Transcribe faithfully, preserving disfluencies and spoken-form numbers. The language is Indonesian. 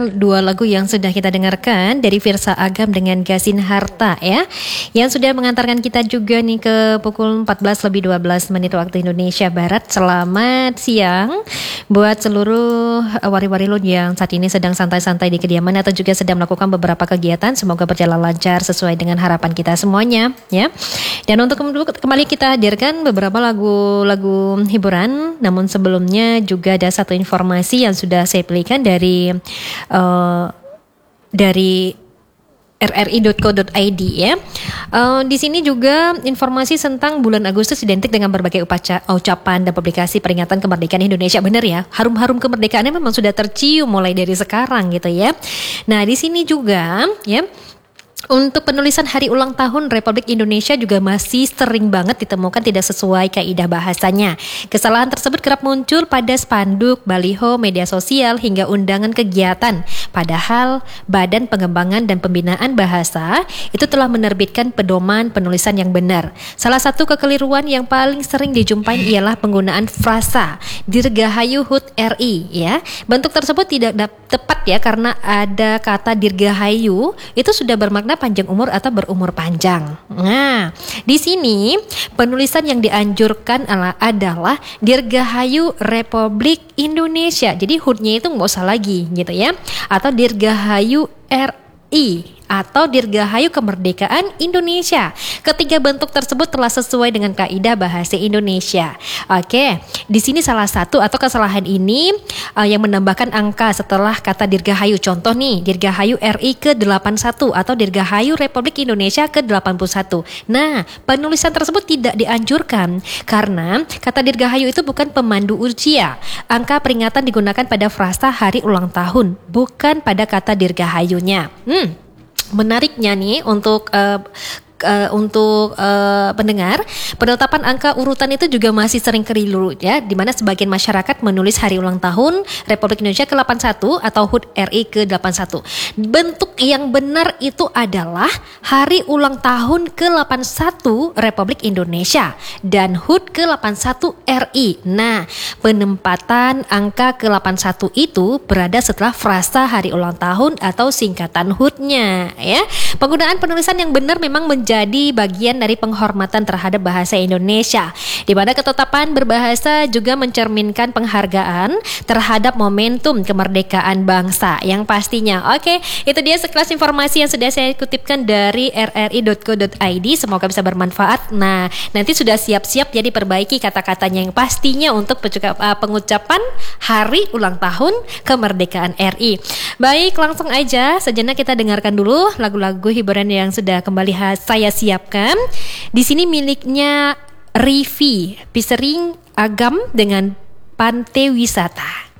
dua lagu yang sudah kita dengarkan dari Firsa Agam dengan Gasin Harta ya, yang sudah mengantarkan kita juga nih ke pukul empat belas lebih dua belas menit waktu Indonesia Barat. Selamat siang buat seluruh wari-wari lo yang saat ini sedang santai-santai di kediaman atau juga sedang melakukan beberapa kegiatan. Semoga berjalan lancar sesuai dengan harapan kita semuanya ya. Dan untuk kembali kita hadirkan beberapa lagu-lagu hiburan, namun sebelumnya juga ada satu informasi yang sudah saya pilihkan dari uh, dari r r i dot co dot i d ya. Uh, di sini juga informasi tentang bulan Agustus identik dengan berbagai upacara, ucapan dan publikasi peringatan kemerdekaan Indonesia. Benar ya, harum-harum kemerdekaannya memang sudah tercium mulai dari sekarang gitu ya. Nah di sini juga ya, untuk penulisan hari ulang tahun Republik Indonesia juga masih sering banget ditemukan tidak sesuai kaidah bahasanya. Kesalahan tersebut kerap muncul pada spanduk, baliho, media sosial, hingga undangan kegiatan. Padahal Badan Pengembangan dan Pembinaan Bahasa itu telah menerbitkan pedoman penulisan yang benar. Salah satu kekeliruan yang paling sering dijumpai ialah penggunaan frasa Dirgahayu H U T R I ya. Bentuk tersebut tidak tepat ya, karena ada kata Dirgahayu itu sudah bermakna panjang umur atau berumur panjang. Nah, di sini penulisan yang dianjurkan adalah Dirgahayu Republik Indonesia. Jadi H U T-nya itu nggak usah lagi gitu ya. Atau Dirgahayu R I atau Dirgahayu Kemerdekaan Indonesia. Ketiga bentuk tersebut telah sesuai dengan kaidah bahasa Indonesia. Oke, di sini salah satu atau kesalahan ini uh, yang menambahkan angka setelah kata Dirgahayu. Contoh nih, Dirgahayu R I ke delapan puluh satu atau Dirgahayu Republik Indonesia ke delapan puluh satu. Nah, penulisan tersebut tidak dianjurkan karena kata Dirgahayu itu bukan pemandu usia. Angka peringatan digunakan pada frasa hari ulang tahun, bukan pada kata Dirgahayunya. Hmm. Menariknya nih untuk uh, uh, untuk uh, pendengar, penetapan angka urutan itu juga masih sering keliru ya, di mana sebagian masyarakat menulis hari ulang tahun Republik Indonesia ke delapan puluh satu atau H U T R I ke delapan puluh satu. Bentuk yang benar itu adalah hari ulang tahun ke delapan puluh satu Republik Indonesia dan H U T ke delapan puluh satu R I. Nah, penempatan angka ke delapan puluh satu itu berada setelah frasa hari ulang tahun atau singkatan H U T-nya ya. Penggunaan penulisan yang benar memang menjadi bagian dari penghormatan terhadap bahasa Indonesia, di mana ketetapan berbahasa juga mencerminkan penghargaan terhadap momentum kemerdekaan bangsa yang pastinya. Oke, itu dia sekelas informasi yang sudah saya kutipkan dari r r i dot co dot i d. Semoga bisa bermanfaat. Nah, nanti sudah siap-siap jadi perbaiki kata-katanya yang pastinya untuk pengucapan hari ulang tahun kemerdekaan R I. Baik, langsung aja sejenak kita dengarkan dulu lagu-lagu hiburan yang sudah kembali saya siapkan. Di sini miliknya Rivi, featuring Agam dengan Pantai Wisata.